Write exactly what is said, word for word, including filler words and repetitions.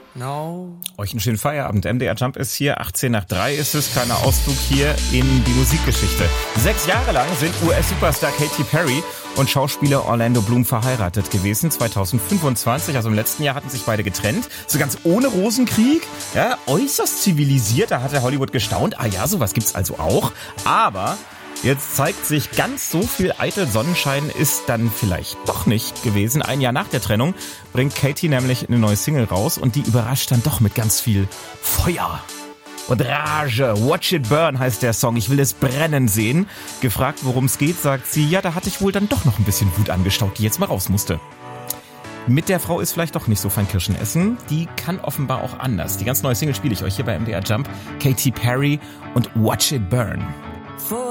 No. Euch einen schönen Feierabend. M D R Jump ist hier, achtzehn nach drei ist es, kleiner Ausflug hier in die Musikgeschichte. Sechs Jahre lang sind U S-Superstar Katy Perry und Schauspieler Orlando Bloom verheiratet gewesen. zweitausendfünfundzwanzig, also im letzten Jahr, hatten sich beide getrennt. So ganz ohne Rosenkrieg. Ja, äußerst zivilisiert, da hat der Hollywood gestaunt. Ah ja, sowas gibt's also auch. Aber jetzt zeigt sich, ganz so viel eitel Sonnenschein ist dann vielleicht doch nicht gewesen. Ein Jahr nach der Trennung bringt Katy nämlich eine neue Single raus und die überrascht dann doch mit ganz viel Feuer und Rage. Watch It Burn heißt der Song. Ich will es brennen sehen. Gefragt, worum es geht, sagt sie, ja, da hatte ich wohl dann doch noch ein bisschen Wut angestaut, die jetzt mal raus musste. Mit der Frau ist vielleicht doch nicht so fein Kirschen essen. Die kann offenbar auch anders. Die ganz neue Single spiele ich euch hier bei M D R Jump. Katy Perry und Watch It Burn.